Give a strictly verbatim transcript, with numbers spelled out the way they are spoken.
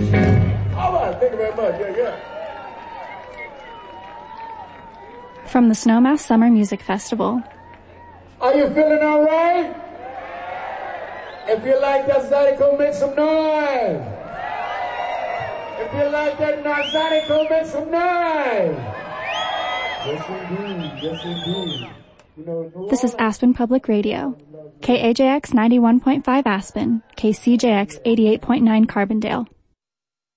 All right, thank you very much. Yeah, yeah. From the Snowmass Summer Music Festival. Are you feeling all right? If you like that Zydeco, make some noise. If you like that Zydeco, make some noise. Yes, indeed. Yes, indeed. You know, This is Aspen Public Radio. K A J X ninety-one point five Aspen, K C J X eighty-eight point nine Carbondale.